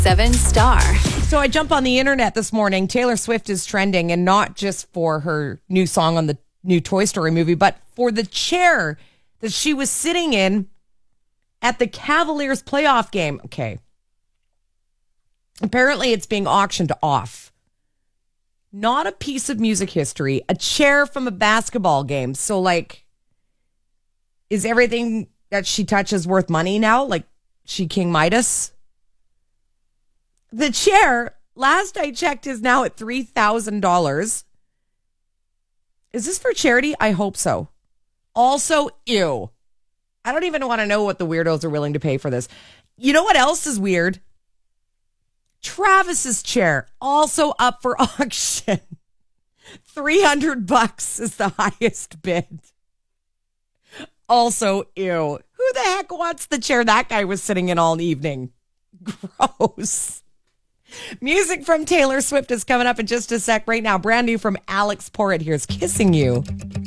7-star. So I jump on the internet this morning. Taylor Swift is trending, and not just for her new song on the new Toy Story movie, but for the chair that she was sitting in at the Cavaliers playoff game. Okay. Apparently it's being auctioned off. Not a piece of music history, a chair from a basketball game. So, like, is everything that she touches worth money now? Like, she King Midas? The chair, last I checked, is now at $3,000. Is this for charity? I hope so. Also, ew. I don't even want to know what the weirdos are willing to pay for this. You know what else is weird? Travis's chair, also up for auction. $300 is the highest bid. Also, ew. Who the heck wants the chair that guy was sitting in all evening? Gross. Music from Taylor Swift is coming up in just a sec. Right now, brand new from Alex Porritt. Here's Kissing You.